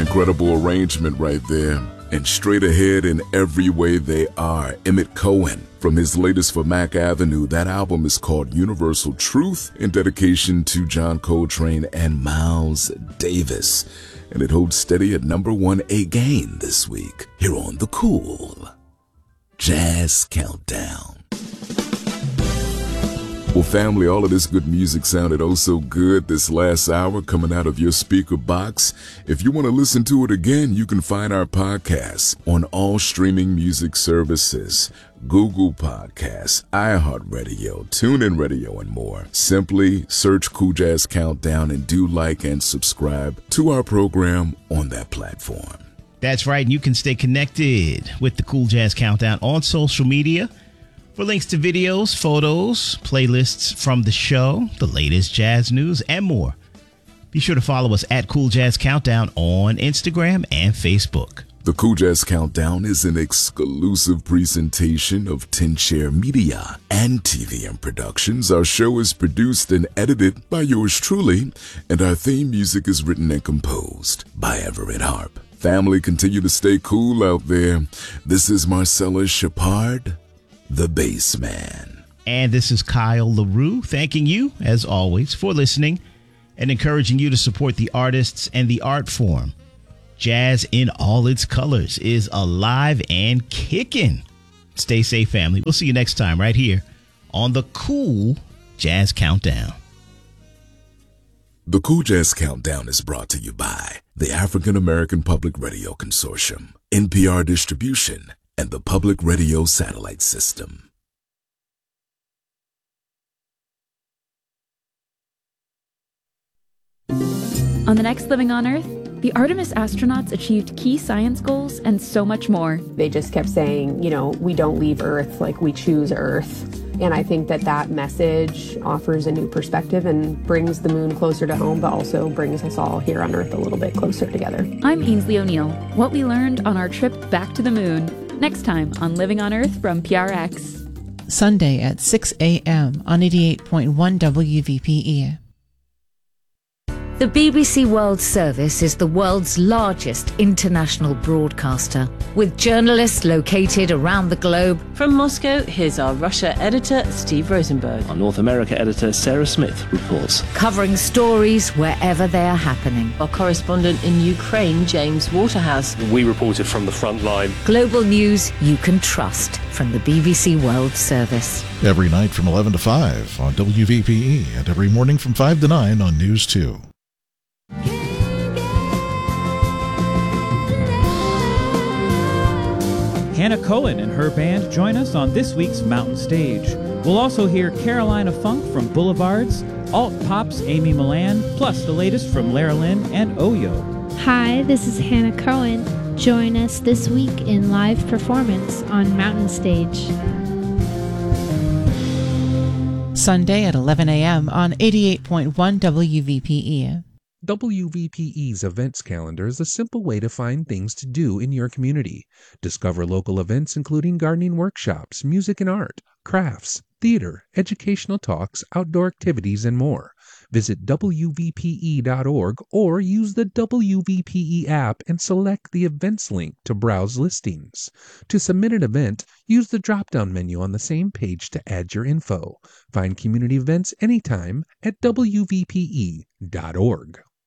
incredible arrangement right there. And straight ahead in every way they are, Emmett Cohen. From his latest for Mac Avenue, that album is called Universal Truth, in dedication to John Coltrane and Miles Davis. And it holds steady at number 1 again this week, here on the Cool Jazz Countdown. Well, family, all of this good music sounded oh so good this last hour coming out of your speaker box. If you want to listen to it again, you can find our podcasts on all streaming music services, Google Podcasts, iHeartRadio, TuneIn Radio, and more. Simply search Cool Jazz Countdown and do like and subscribe to our program on that platform. That's right, and you can stay connected with the Cool Jazz Countdown on social media. For links to videos, photos, playlists from the show, the latest jazz news, and more, be sure to follow us at Cool Jazz Countdown on Instagram and Facebook. The Cool Jazz Countdown is an exclusive presentation of 10 Share Media and TVM Productions. Our show is produced and edited by yours truly, and our theme music is written and composed by Everett Harp. Family, continue to stay cool out there. This is Marcella Shepard, the Bass Man. And this is Kyle LaRue, thanking you, as always, for listening and encouraging you to support the artists and the art form. Jazz in all its colors is alive and kicking. Stay safe, family. We'll see you next time right here on the Cool Jazz Countdown. The Cool Jazz Countdown is brought to you by the African American Public Radio Consortium, NPR Distribution, and the Public Radio Satellite System. On the next Living on Earth, the Artemis astronauts achieved key science goals and so much more. They just kept saying, we don't leave Earth, like we choose Earth. And I think that message offers a new perspective and brings the moon closer to home, but also brings us all here on Earth a little bit closer together. I'm Ainsley O'Neill. What we learned on our trip back to the moon. Next time on Living on Earth from PRX. Sunday at 6 a.m. on 88.1 WVPE. The BBC World Service is the world's largest international broadcaster, with journalists located around the globe. From Moscow, here's our Russia editor, Steve Rosenberg. Our North America editor, Sarah Smith, reports. Covering stories wherever they are happening. Our correspondent in Ukraine, James Waterhouse. We reported from the front line. Global news you can trust from the BBC World Service. Every night from 11 to 5 on WVPE and every morning from 5 to 9 on News 2. Hannah Cohen and her band join us on this week's Mountain Stage. We'll also hear Carolina Funk from Boulevards, Alt Pop's Amy Milan, plus the latest from Lara Lynn and Oyo. Hi, this is Hannah Cohen. Join us this week in live performance on Mountain Stage. Sunday at 11 a.m. on 88.1 WVPE. WVPE's events calendar is a simple way to find things to do in your community. Discover local events including gardening workshops, music and art, crafts, theater, educational talks, outdoor activities, and more. Visit WVPE.org or use the WVPE app and select the events link to browse listings. To submit an event, use the drop-down menu on the same page to add your info. Find community events anytime at WVPE.org.